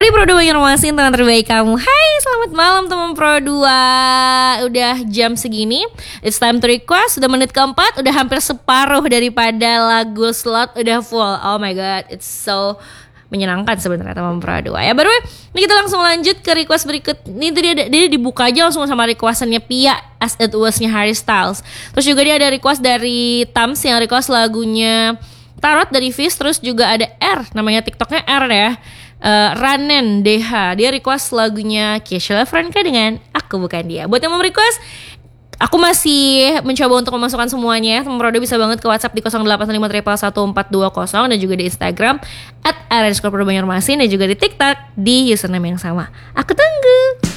Di Pro 2 Banjarmasin, teman terbaik kamu. Hai, selamat malam teman Pro 2. Udah jam segini, it's time to request. Udah menit keempat, udah hampir separuh daripada lagu slot udah full. Oh my god, it's so menyenangkan sebenarnya teman Pro 2 ya. Baru ini kita langsung lanjut ke request berikut. Ini tuh dia dibuka aja langsung sama requestannya Pia As It Was-nya Harry Styles. Terus juga dia ada request dari Tams yang request lagunya Tarot dari Fish. Terus juga ada R, namanya TikToknya R ya, Ranen DH. Dia request lagunya Keisha Franka dengan Aku Bukan Dia. Buat yang mau request, aku masih mencoba untuk memasukkan semuanya. Teman Prodo bisa banget ke WhatsApp di 08531420 dan juga di Instagram @@Banjarmasin dan juga di TikTok di username yang sama. Aku tunggu.